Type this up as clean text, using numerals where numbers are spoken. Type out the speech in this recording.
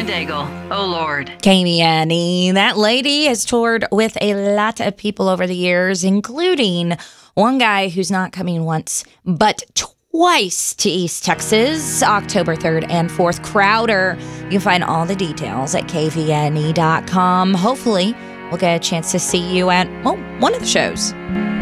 Daigle. Oh, Lord. Katie Annie, that lady has toured with a lot of people over the years, including one guy who's not coming once, but twice to East Texas, October 3rd and 4th. Crowder. You can find all the details at kvne.com. Hopefully, we'll get a chance to see you at, well, one of the shows.